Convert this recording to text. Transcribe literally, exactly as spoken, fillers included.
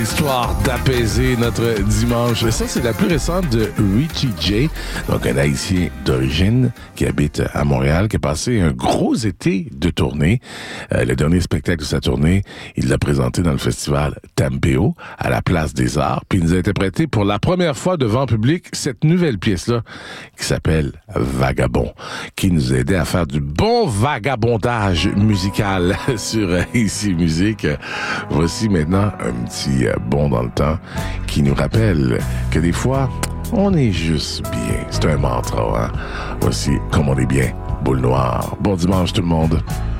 Histoire d'apaiser notre dimanche. Ça, c'est la plus récente de Richie J, donc un Haïtien d'origine qui habite à Montréal, qui a passé un gros été de tournée. Euh, le dernier spectacle de sa tournée, il l'a présenté dans le festival Tampeo, à la Place des Arts, puis il nous a interprété pour la première fois devant public cette nouvelle pièce-là, qui s'appelle Vagabond, qui nous a aidé à faire du bon vagabondage musical sur euh, Ici Musique. Voici maintenant un petit euh, bond dans le temps qui nous rappelle que des fois, on est juste bien. C'est un mantra, hein? Voici Comme on est bien, Boule Noire. Bon dimanche tout le monde.